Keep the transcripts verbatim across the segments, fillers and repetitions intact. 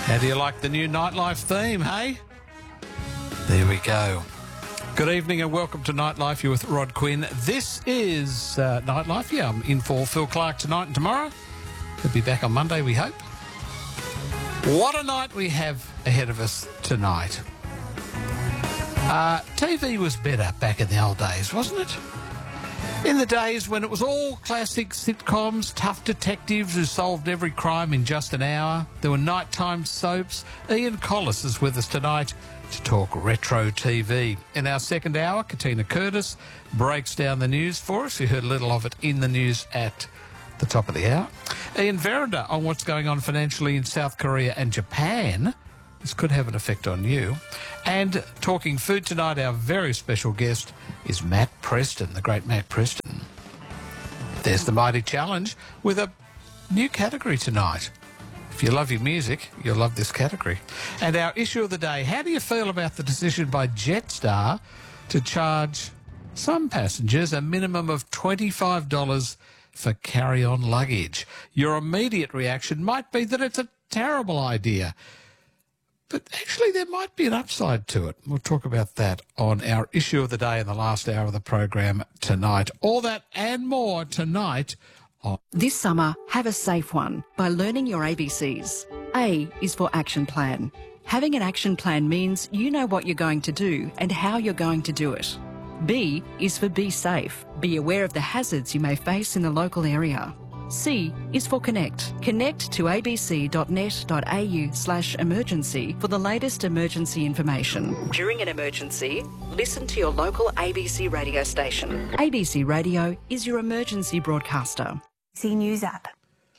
How do you like the new Nightlife theme, hey? There we go. Good evening and welcome to Nightlife. You're with Rod Quinn. This is uh, Nightlife. Yeah, I'm in for Phil Clark tonight and tomorrow. He'll be back on Monday, we hope. What a night we have ahead of us tonight. Uh, T V was better back in the old days, wasn't it? In the days when it was all classic sitcoms, tough detectives who solved every crime in just an hour. There were nighttime soaps. Ian Collis is with us tonight to talk retro T V. In our second hour, Katina Curtis breaks down the news for us. You heard a little of it in the news at the top of the hour. Ian Verrinder on what's going on financially in South Korea and Japan. This could have an effect on you. And talking food tonight, our very special guest is Matt Preston, the great Matt Preston. There's the Mighty Challenge with a new category tonight. If you love your music, you'll love this category. And our issue of the day, how do you feel about the decision by Jetstar to charge some passengers a minimum of twenty-five dollars for carry-on luggage? Your immediate reaction might be that it's a terrible idea. But actually, there might be an upside to it. We'll talk about that on our issue of the day in the last hour of the program tonight. All that and more tonight on... This summer, have a safe one by learning your A B Cs. A is for action plan. Having an action plan means you know what you're going to do and how you're going to do it. B is for be safe. Be aware of the hazards you may face in the local area. C is for connect. Connect to abc.net.au slash emergency for the latest emergency information. During an emergency, listen to your local A B C radio station. A B C Radio is your emergency broadcaster. C News app.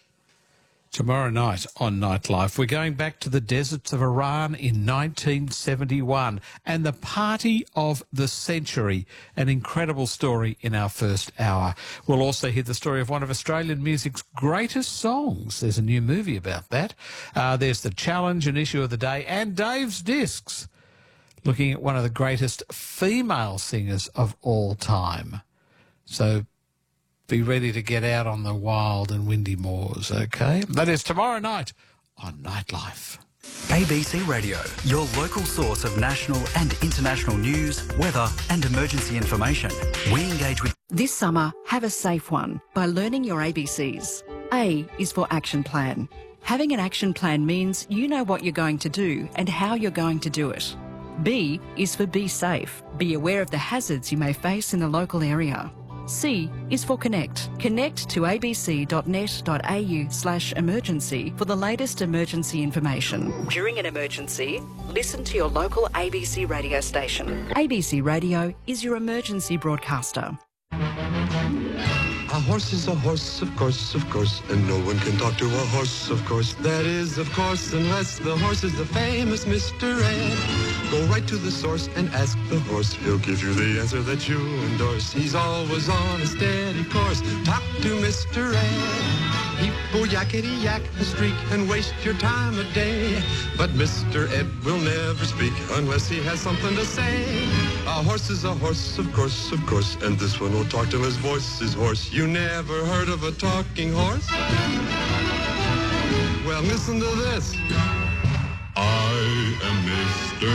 Tomorrow night on Nightlife, we're going back to the deserts of Iran in nineteen seventy-one and the party of the century, an incredible story in our first hour. We'll also hear the story of one of Australian music's greatest songs. There's a new movie about that. Uh, there's the challenge, an issue of the day, and Dave's Discs, looking at one of the greatest female singers of all time. So be ready to get out on the wild and windy moors, okay? That is tomorrow night on Nightlife. A B C Radio, your local source of national and international news, weather and emergency information. We engage with... This summer, have a safe one by learning your A B Cs. A is for action plan. Having an action plan means you know what you're going to do and how you're going to do it. B is for be safe. Be aware of the hazards you may face in the local area. C is for connect. Connect to abc.net.au slash emergency for the latest emergency information. During an emergency, listen to your local A B C radio station. A B C Radio is your emergency broadcaster. A horse is a horse, of course, of course, and no one can talk to a horse, of course. That is, of course, unless the horse is the famous Mister Ed. Go right to the source and ask the horse. He'll give you the answer that you endorse. He's always on a steady course. Talk to Mister Ed. People yakety yak the streak and waste your time a day. But Mister Ed will never speak unless he has something to say. A horse is a horse, of course, of course, and this one will talk till his voice is hoarse. You never heard of a talking horse? Well, listen to this. I am Mister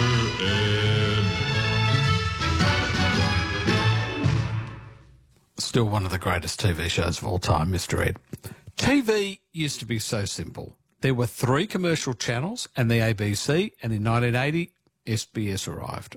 Ed. Still one of the greatest T V shows of all time, Mister Ed. T V used to be so simple. There were three commercial channels and the A B C, and in nineteen eighty, S B S arrived.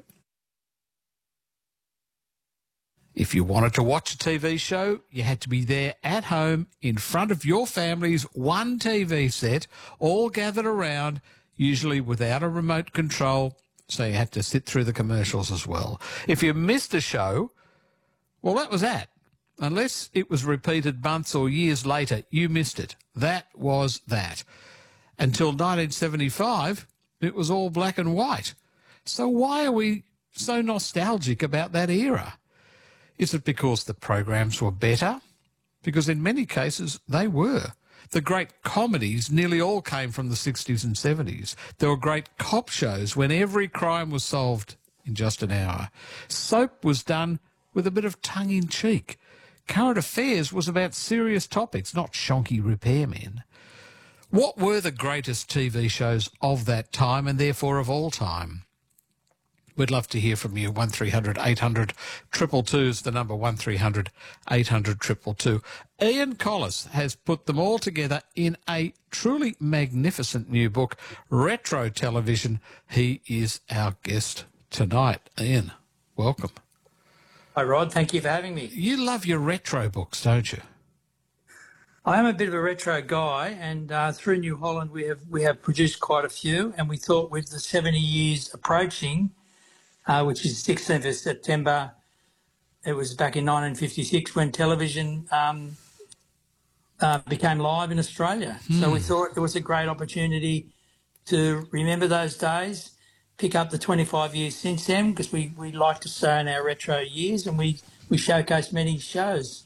If you wanted to watch a T V show, you had to be there at home in front of your family's one T V set, all gathered around, usually without a remote control, so you had to sit through the commercials as well. If you missed a show, well, that was that. Unless it was repeated months or years later, you missed it. That was that. Until nineteen seventy-five, it was all black and white. So why are we so nostalgic about that era? Is it because the programs were better? Because in many cases they were. The great comedies nearly all came from the sixties and seventies. There were great cop shows when every crime was solved in just an hour. Soap was done with a bit of tongue-in-cheek. Current affairs was about serious topics, not shonky repairmen. What were the greatest T V shows of that time and therefore of all time? We'd love to hear from you. one three hundred eight hundred two two two is the number, one three hundred eight hundred two two two. Ian Collis has put them all together in a truly magnificent new book, Retro Television. He is our guest tonight. Ian, welcome. Hi, Rod. Thank you for having me. You love your retro books, don't you? I am a bit of a retro guy, and uh, through New Holland we have we have produced quite a few, and we thought with the seventy years approaching, uh, which is sixteenth of September, it was back in nineteen fifty-six when television um, uh, became live in Australia. Hmm. So we thought it was a great opportunity to remember those days, pick up the twenty-five years since then, because we, we like to stay in our retro years, and we, we showcase many shows.